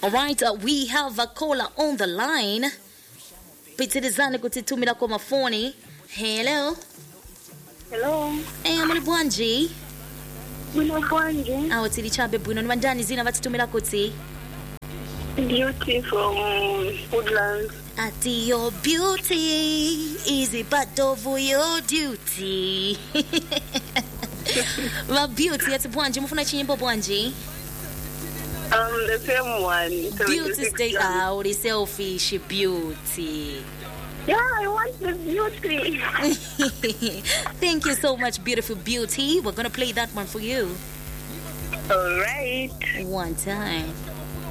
All right, we have a caller on the line. Pitirizane kutitumira kwa mafoni. Hello. Hello. Muli bwanji? Bwino bwanji. Awo tili chabe bwino ni mandani zina batitumira kuti? Beauty from Woodlands. Ati your beauty is a part of your duty. My beauty ati bwanji mufuna chinyimbo bwanji? The same one. Beauty stay out, the selfish beauty. Yeah, I want the beauty. Thank you so much, beautiful beauty. We're gonna play that one for you. All right. One time.